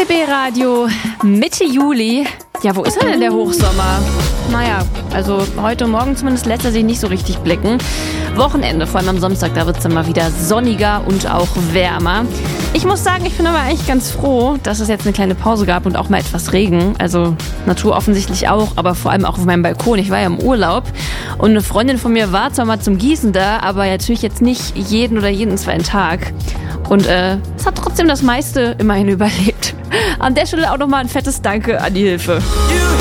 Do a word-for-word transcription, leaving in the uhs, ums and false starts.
R B B Radio, Mitte Juli. Ja, wo ist er denn, der Hochsommer? Naja, also heute Morgen zumindest lässt er sich nicht so richtig blicken. Wochenende, vor allem am Samstag, da wird es dann mal wieder sonniger und auch wärmer. Ich muss sagen, ich bin aber eigentlich ganz froh, dass es jetzt eine kleine Pause gab und auch mal etwas Regen. Also Natur offensichtlich auch, aber vor allem auch auf meinem Balkon. Ich war ja im Urlaub und eine Freundin von mir war zwar mal zum Gießen da, aber natürlich jetzt nicht jeden oder jeden zweiten Tag. Und äh, es hat trotzdem das meiste immerhin überlebt. An der Stelle auch nochmal ein fettes Danke an die Hilfe.